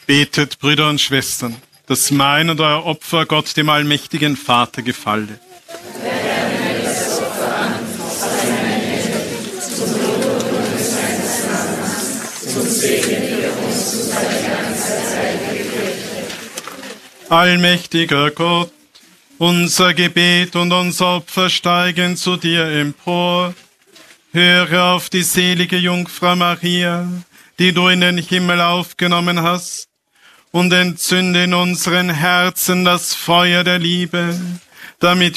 Betet, Brüder und Schwestern, dass mein und euer Opfer Gott, dem allmächtigen Vater, gefalle. Allmächtiger Gott, unser Gebet und unser Opfer steigen zu dir empor. Höre auf die selige Jungfrau Maria, die du in den Himmel aufgenommen hast, und entzünde in unseren Herzen das Feuer der Liebe, damit